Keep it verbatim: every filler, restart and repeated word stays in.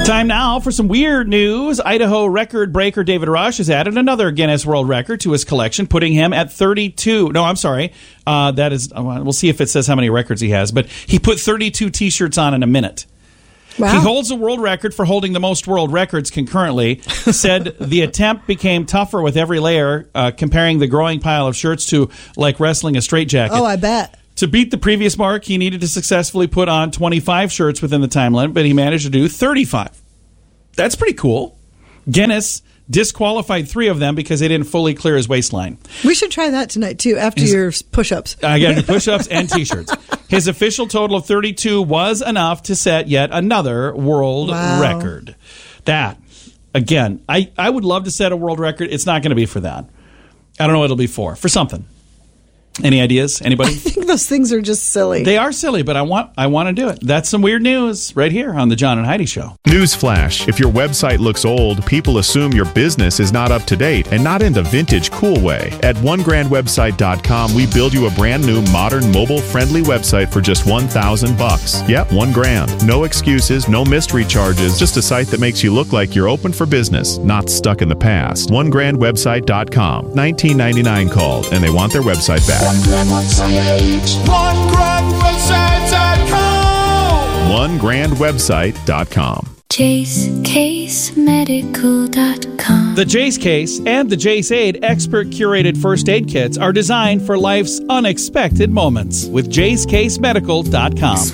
Time now for some weird news. Idaho record breaker David Rush has added another Guinness World Record to his collection, putting him at thirty-two. No, I'm sorry. Uh, that is, we'll see if it says how many records he has, but he put thirty-two T-shirts on in a minute. Wow. He holds the world record for holding the most world records concurrently. Said the attempt became tougher with every layer, uh, comparing the growing pile of shirts to like wrestling a straitjacket. Oh, I bet. To beat the previous mark, he needed to successfully put on twenty-five shirts within the time limit, but he managed to do thirty-five. That's pretty cool. Guinness disqualified three of them because they didn't fully clear his waistline. We should try that tonight, too, after his, your push-ups. I got to do push-ups and T-shirts. His official total of thirty-two was enough to set yet another world wow. record. That, again, I, I would love to set a world record. It's not going to be for that. I don't know what it'll be for. For something. Any ideas? Anybody? I think those things are just silly. They are silly, but I want I want to do it. That's some weird news right here on the John and Heidi Show. Newsflash. If your website looks old, people assume your business is not up to date and not in the vintage cool way. At one grand website dot com, we build you a brand new, modern, mobile-friendly website for just one thousand bucks. Yep, one grand. No excuses, no mystery charges, just a site that makes you look like you're open for business, not stuck in the past. one grand website dot com. nineteen ninety-nine called, and they want their website back. one grand website. one grand website dot com. one grand website dot com. Jace Case Medical dot com. The Jace Case and the Jace Aid expert curated first aid kits are designed for life's unexpected moments with Jace Case Medical dot com.